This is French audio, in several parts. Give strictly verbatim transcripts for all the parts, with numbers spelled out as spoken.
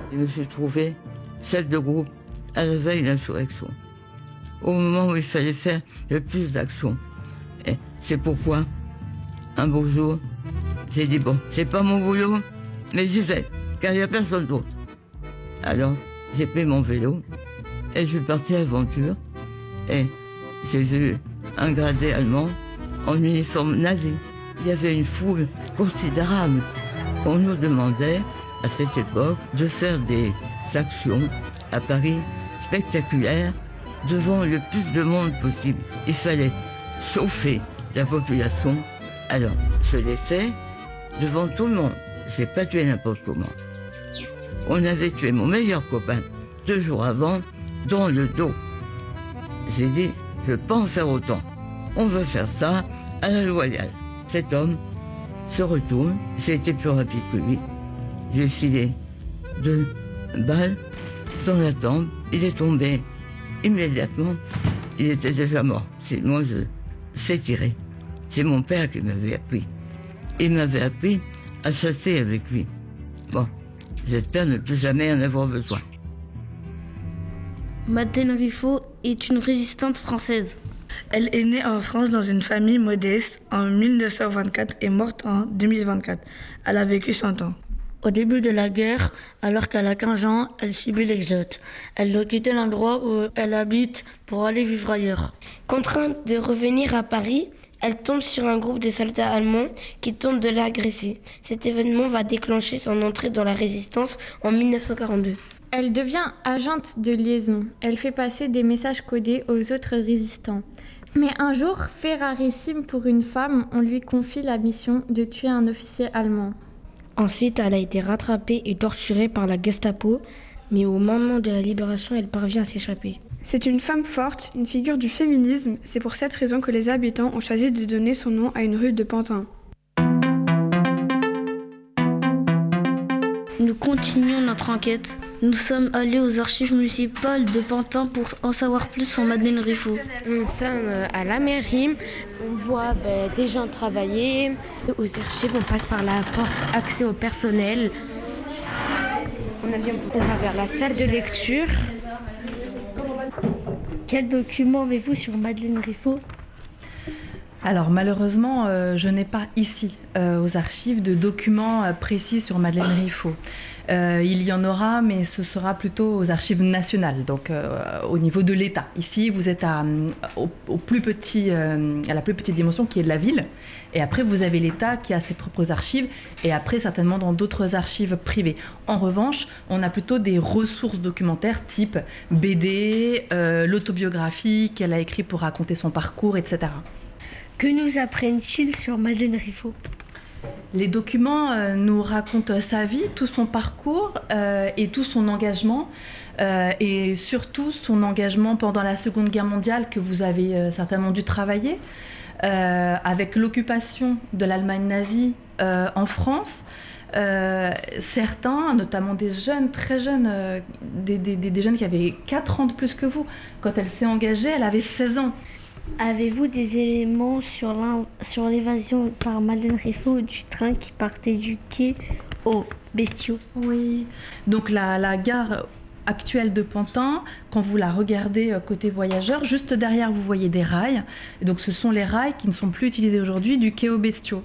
Je me suis trouvée chef de groupe à la veille de l'insurrection, au moment où il fallait faire le plus d'actions. Et c'est pourquoi, un beau jour, j'ai dit bon, c'est pas mon boulot, mais j'y vais, car il n'y a personne d'autre. Alors, j'ai pris mon vélo et je suis parti à l'aventure. Et j'ai vu un gradé allemand en uniforme nazi. Il y avait une foule considérable. On nous demandait, à cette époque, de faire des actions à Paris spectaculaires devant le plus de monde possible. Il fallait chauffer la population. Alors, je l'ai fait devant tout le monde. Je n'ai pas tué n'importe comment. On avait tué mon meilleur copain deux jours avant, dans le dos. J'ai dit, je peux pas en faire autant. On veut faire ça à la loyale. Cet homme se retourne, j'ai été plus rapide que lui. J'ai filé deux balles dans la tempe. Il est tombé immédiatement. Il était déjà mort. C'est moi, je sais tirer. C'est mon père qui m'avait appris. Il m'avait appris à chasser avec lui. Bon, j'espère ne plus jamais en avoir besoin. Madeleine Riffaut est une résistante française. Elle est née en France dans une famille modeste en mille neuf cent vingt-quatre et morte en deux mille vingt-quatre. Elle a vécu cent ans. Au début de la guerre, alors qu'elle a quinze ans, elle subit l'exode. Elle doit quitter l'endroit où elle habite pour aller vivre ailleurs. Contrainte de revenir à Paris, elle tombe sur un groupe de soldats allemands qui tentent de l'agresser. Cet événement va déclencher son entrée dans la résistance en mille neuf cent quarante-deux. Elle devient agente de liaison. Elle fait passer des messages codés aux autres résistants. Mais un jour, fait rarissime pour une femme, on lui confie la mission de tuer un officier allemand. Ensuite, elle a été rattrapée et torturée par la Gestapo, mais au moment de la libération, elle parvient à s'échapper. C'est une femme forte, une figure du féminisme. C'est pour cette raison que les habitants ont choisi de donner son nom à une rue de Pantin. Nous continuons notre enquête. Nous sommes allés aux archives municipales de Pantin pour en savoir plus sur Madeleine Riffaut. Nous sommes à la mairie, on voit ben, des gens travailler. Aux archives, on passe par la porte accès au personnel. On, a bien, on va vers la salle de lecture. Quel document avez-vous sur Madeleine Riffaut ? Alors malheureusement, euh, je n'ai pas ici, euh, aux archives, de documents euh, précis sur Madeleine Riffaut. Euh, il y en aura, mais ce sera plutôt aux archives nationales, donc euh, au niveau de l'État. Ici, vous êtes à, au, au plus petit, euh, à la plus petite dimension qui est de la ville, et après vous avez l'État qui a ses propres archives, et après certainement dans d'autres archives privées. En revanche, on a plutôt des ressources documentaires type B D, euh, l'autobiographie qu'elle a écrit pour raconter son parcours, et cetera. Que nous apprennent-ils sur Madeleine Riffaut ? Les documents euh, nous racontent sa vie, tout son parcours euh, et tout son engagement, euh, et surtout son engagement pendant la Seconde Guerre mondiale que vous avez euh, certainement dû travailler, euh, avec l'occupation de l'Allemagne nazie euh, en France. Euh, certains, notamment des jeunes, très jeunes, euh, des, des, des jeunes qui avaient quatre ans de plus que vous. Quand elle s'est engagée, elle avait seize ans. Avez-vous des éléments sur, sur l'évasion par Madeleine Riffaut du train qui partait du quai aux Bestiaux ? Oui. Donc la, la gare actuelle de Pantin, quand vous la regardez côté voyageurs, juste derrière vous voyez des rails. Et donc ce sont les rails qui ne sont plus utilisés aujourd'hui du quai aux Bestiaux.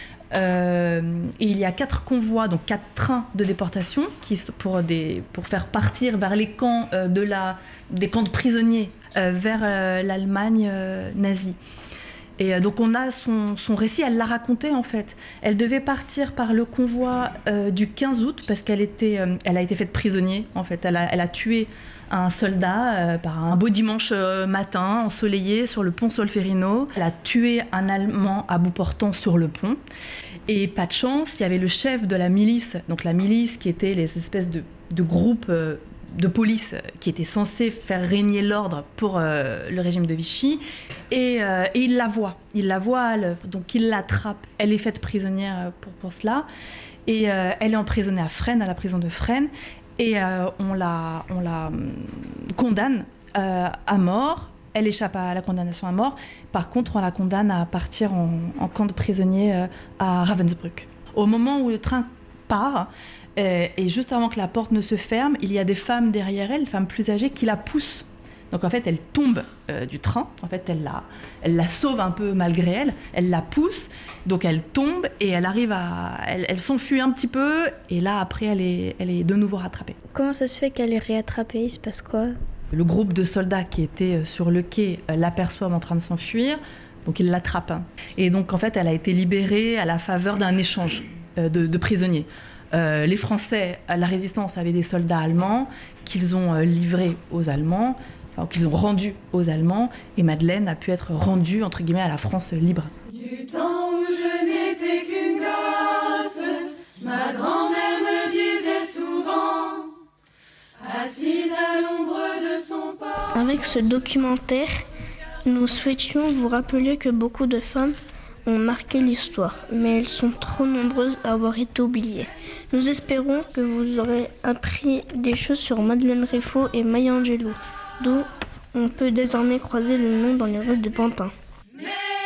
Euh, et il y a quatre convois, donc quatre trains de déportation qui, pour, des, pour faire partir vers les camps, euh, de la, des camps de prisonniers euh, vers euh, l'Allemagne euh, nazie. Et euh, donc on a son, son récit, elle l'a raconté en fait. Elle devait partir par le convoi euh, du quinze août parce qu'elle était, euh, elle a été faite prisonnier en fait. Elle a, elle a tué un soldat euh, par un beau dimanche euh, matin ensoleillé sur le pont Solferino. Elle a tué un Allemand à bout portant sur le pont. Et pas de chance, il y avait le chef de la milice, donc la milice qui était les espèces de, de groupes euh, de police qui étaient censés faire régner l'ordre pour euh, le régime de Vichy. Et, euh, et il la voit, il la voit à l'œuvre, donc il l'attrape. Elle est faite prisonnière pour, pour cela. Et euh, elle est emprisonnée à Fresnes, à la prison de Fresnes. Et euh, on la, on la condamne euh, à mort. Elle échappe à la condamnation à mort. Par contre, on la condamne à partir en, en camp de prisonniers euh, à Ravensbrück. Au moment où le train part, Et, et juste avant que la porte ne se ferme, il y a des femmes derrière elle, des femmes plus âgées, qui la poussent. Donc en fait, elle tombe euh, du train. En fait, elle la, elle la sauve un peu malgré elle. Elle la pousse. Donc elle tombe et elle arrive à... Elle, elle s'enfuit un petit peu. Et là, après, elle est, elle est de nouveau rattrapée. Comment ça se fait qu'elle est réattrapée? Il se passe quoi? Le groupe de soldats qui était sur le quai l'aperçoivent en train de s'enfuir. Donc ils l'attrapent. Et donc en fait, elle a été libérée à la faveur d'un échange euh, de, de prisonniers. Euh, les Français, la résistance avait des soldats allemands qu'ils ont euh, livrés aux Allemands. Enfin, qu'ils ont rendu aux Allemands, et Madeleine a pu être rendue, entre guillemets, à la France libre. Du temps où je n'étais qu'une gosse, ma grand-mère me disait souvent, assise à l'ombre de son porche. Avec ce documentaire, nous souhaitions vous rappeler que beaucoup de femmes ont marqué l'histoire, mais elles sont trop nombreuses à avoir été oubliées. Nous espérons que vous aurez appris des choses sur Madeleine Réfaux et Maya Angelou, d'où on peut désormais croiser le nom dans les rues de Pantin.